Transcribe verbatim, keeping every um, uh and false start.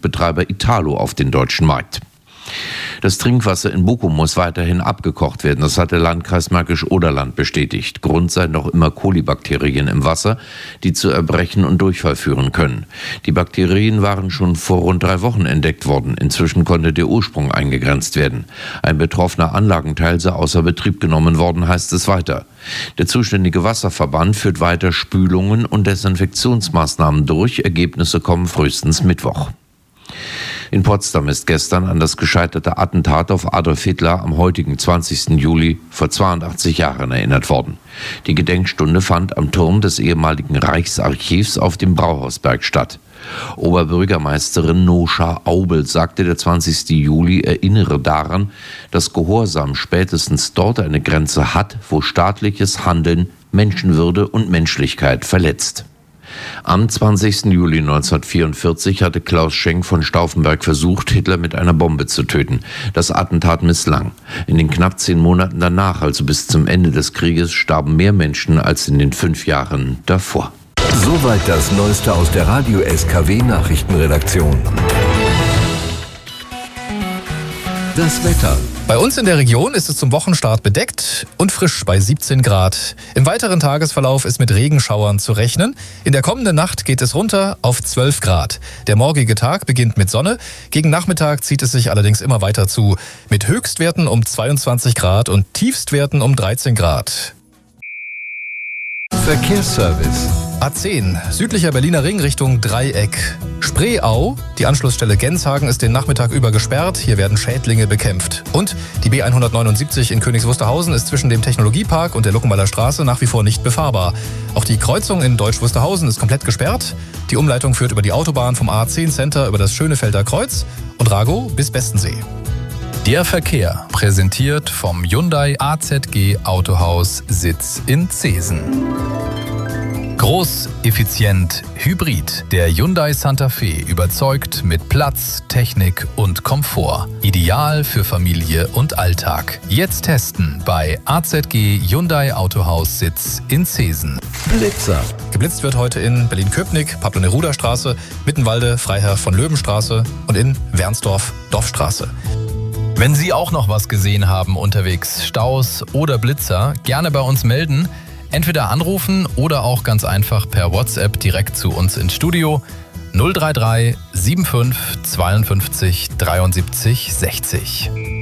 Betreiber Italo auf den deutschen Markt. Das Trinkwasser in Bochum muss weiterhin abgekocht werden. Das hat der Landkreis Märkisch-Oderland bestätigt. Grund seien noch immer Kolibakterien im Wasser, die zu Erbrechen und Durchfall führen können. Die Bakterien waren schon vor rund drei Wochen entdeckt worden. Inzwischen konnte der Ursprung eingegrenzt werden. Ein betroffener Anlagenteil sei außer Betrieb genommen worden, heißt es weiter. Der zuständige Wasserverband führt weiter Spülungen und Desinfektionsmaßnahmen durch. Ergebnisse kommen frühestens Mittwoch. In Potsdam ist gestern an das gescheiterte Attentat auf Adolf Hitler am heutigen zwanzigsten Juli vor zweiundachtzig Jahren erinnert worden. Die Gedenkstunde fand am Turm des ehemaligen Reichsarchivs auf dem Brauhausberg statt. Oberbürgermeisterin Noscha Aubel sagte, der zwanzigste Juli erinnere daran, dass Gehorsam spätestens dort eine Grenze hat, wo staatliches Handeln Menschenwürde und Menschlichkeit verletzt. Am zwanzigsten Juli neunzehnhundertvierundvierzig hatte Klaus Schenk von Stauffenberg versucht, Hitler mit einer Bombe zu töten. Das Attentat misslang. In den knapp zehn Monaten danach, also bis zum Ende des Krieges, starben mehr Menschen als in den fünf Jahren davor. Soweit das Neueste aus der Radio-S K W-Nachrichtenredaktion. Das Wetter. Bei uns in der Region ist es zum Wochenstart bedeckt und frisch bei siebzehn Grad. Im weiteren Tagesverlauf ist mit Regenschauern zu rechnen. In der kommenden Nacht geht es runter auf zwölf Grad. Der morgige Tag beginnt mit Sonne. Gegen Nachmittag zieht es sich allerdings immer weiter zu. Mit Höchstwerten um zweiundzwanzig Grad und Tiefstwerten um dreizehn Grad. Verkehrsservice. A zehn, südlicher Berliner Ring Richtung Dreieck. Spreeau, die Anschlussstelle Genshagen ist den Nachmittag über gesperrt. Hier werden Schädlinge bekämpft. Und die B hundertneunundsiebzig in Königs Wusterhausen ist zwischen dem Technologiepark und der Luckenwalder Straße nach wie vor nicht befahrbar. Auch die Kreuzung in Deutsch Wusterhausen ist komplett gesperrt. Die Umleitung führt über die Autobahn vom A zehn Center über das Schönefelder Kreuz und Rago bis Bestensee. Der Verkehr, präsentiert vom Hyundai A Z G Autohaus Sitz in Zeesen. Groß, effizient, hybrid. Der Hyundai Santa Fe überzeugt mit Platz, Technik und Komfort. Ideal für Familie und Alltag. Jetzt testen bei A Z G Hyundai Autohaus Sitz in Zeesen. Blitzer. Geblitzt wird heute in Berlin-Köpenick, Pablo-Neruda-Straße, Mittenwalde, Freiherr von Löwenstraße und in Wernsdorf, Dorfstraße. Wenn Sie auch noch was gesehen haben unterwegs, Staus oder Blitzer, gerne bei uns melden. Entweder anrufen oder auch ganz einfach per WhatsApp direkt zu uns ins Studio null drei drei fünfundsiebzig zweiundfünfzig dreiundsiebzig sechzig.